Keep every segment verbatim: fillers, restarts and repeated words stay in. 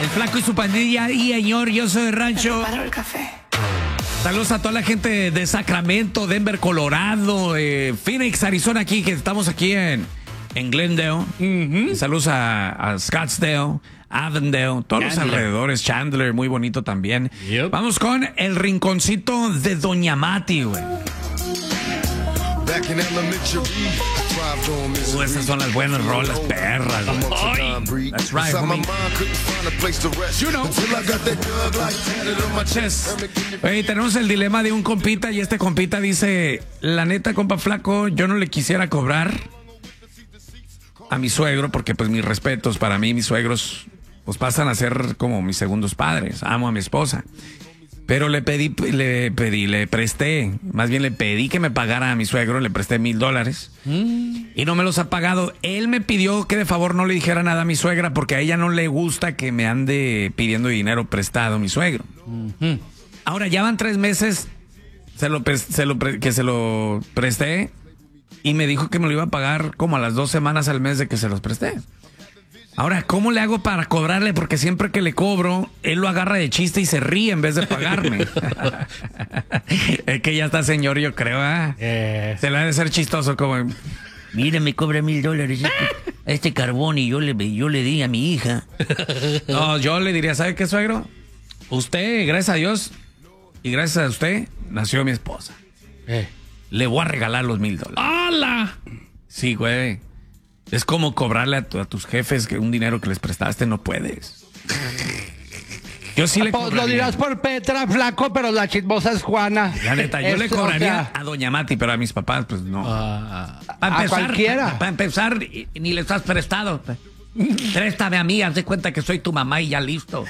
Flaco y su pandilla. Y señor, yo soy de rancho. Preparo el café. Saludos a toda la gente de Sacramento, Denver, Colorado, eh, Phoenix, Arizona, aquí, que estamos aquí en, en Glendale. Uh-huh. Saludos a, a Scottsdale, Avondale, todos Chandler. Los alrededores. Chandler, muy bonito también. Yep. Vamos con el rinconcito de Doña Mati, güey. Uh, estas son las buenas rolas, perras. Ay, that's right, homie. You know. Oye, tenemos el dilema de un compita y este compita dice, la neta, compa Flaco, yo no le quisiera cobrar a mi suegro porque pues mis respetos, para mí mis suegros pues pasan a ser como mis segundos padres. Amo a mi esposa. Pero le pedí, le pedí, le presté, más bien le pedí que me pagara a mi suegro, le presté mil dólares mm. y no me los ha pagado. Él me pidió que de favor no le dijera nada a mi suegra porque a ella no le gusta que me ande pidiendo dinero prestado mi suegro. Mm-hmm. Ahora ya van tres meses se lo, se lo, que se lo presté y me dijo que me lo iba a pagar como a las dos semanas al mes de que se los presté. Ahora, ¿cómo le hago para cobrarle? Porque siempre que le cobro, él lo agarra de chiste y se ríe en vez de pagarme. Es que ya está señor, yo creo, ¿eh? Eh. Se le ha de ser chistoso como... Mira, me cobra mil dólares este, este carbón y yo le, yo le di a mi hija. No, yo le diría, ¿sabe qué, suegro? Usted, gracias a Dios, y gracias a usted, nació mi esposa. Eh. Le voy a regalar los mil dólares. ¡Hala! Sí, güey. Es como cobrarle a, tu, a tus jefes que un dinero que les prestaste no puedes. Yo sí le cobraría. Lo dirás por Petra, Flaco, pero la chismosa es Juana. La neta, yo es, le cobraría o sea, a Doña Mati, pero a mis papás, pues no. Uh, para empezar, a cualquiera. Para empezar, ni les has prestado. Préstame a mí, haz de cuenta que soy tu mamá y ya listo.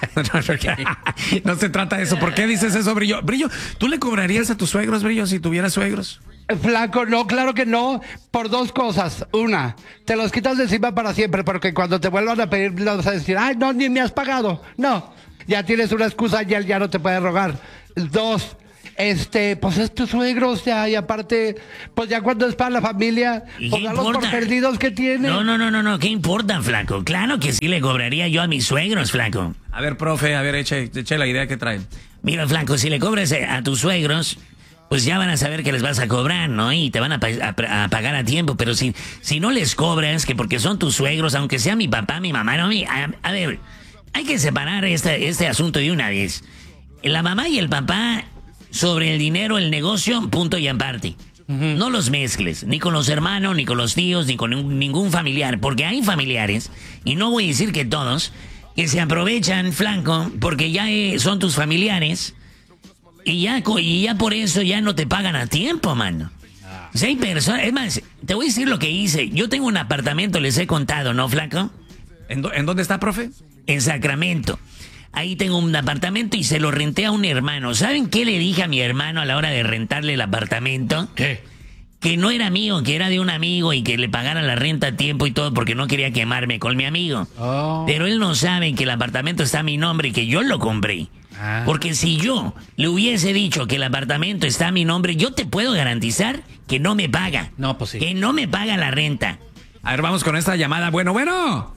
No se trata de eso. ¿Por qué dices eso, Brillo? Brillo, ¿tú le cobrarías a tus suegros, Brillo, si tuvieras suegros? Flaco, no, claro que no, por dos cosas. Una, te los quitas de encima para siempre, porque cuando te vuelvan a pedir, los vas a decir, ay, no, ni me has pagado. No, ya tienes una excusa y él ya no te puede rogar. Dos, este, pues es tu suegro, o sea, y aparte, pues ya cuando es para la familia, pues da los por perdidos que tiene. No, no, no, no, no, ¿qué importa, Flaco? Claro que sí le cobraría yo a mis suegros, Flaco. A ver, profe, a ver, eche, eche la idea que traen. Mira, Flaco, si le cobras a tus suegros, pues ya van a saber que les vas a cobrar, ¿no? Y te van a, a, a pagar a tiempo. Pero si, si no les cobras, que porque son tus suegros, aunque sea mi papá, mi mamá, no, mi, a, a ver, hay que separar este, este asunto de una vez. La mamá y el papá, sobre el dinero, el negocio, punto y aparte. Uh-huh. No los mezcles, ni con los hermanos, ni con los tíos, ni con ningún, ningún familiar. Porque hay familiares, y no voy a decir que todos, que se aprovechan, Flanco, porque ya eh, son tus familiares. Y ya, y ya por eso ya no te pagan a tiempo, mano. O sea, hay personas... Es más, te voy a decir lo que hice. Yo tengo un apartamento, les he contado, ¿no, Flaco? ¿En, do, ¿en dónde está, profe? En Sacramento. Ahí tengo un apartamento y se lo renté a un hermano. ¿Saben qué le dije a mi hermano a la hora de rentarle el apartamento? ¿Qué? Que no era mío, que era de un amigo y que le pagara la renta a tiempo y todo porque no quería quemarme con mi amigo. Oh. Pero él no sabe que el apartamento está a mi nombre y que yo lo compré. Ah. Porque si yo le hubiese dicho que el apartamento está a mi nombre, yo te puedo garantizar que no me paga. No, pues sí. Que no me paga la renta. A ver, vamos con esta llamada. Bueno, bueno.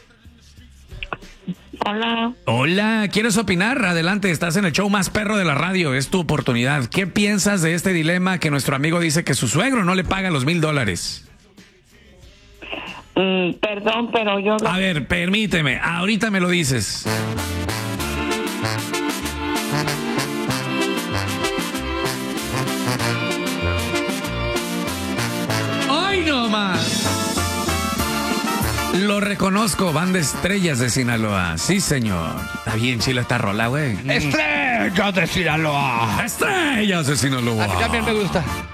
Hola. Hola, ¿quieres opinar? Adelante, estás en el show más perro de la radio, es tu oportunidad. ¿Qué piensas de este dilema que nuestro amigo dice que su suegro no le paga los mil dólares? Mm, perdón, pero yo... A ver, permíteme, ahorita me lo dices. ¡Ay, no más! Lo reconozco, banda Estrellas de Sinaloa. Sí, señor. Está bien chila esta rola, güey. ¡Estrellas de Sinaloa! ¡Estrellas de Sinaloa! A mí también me gusta.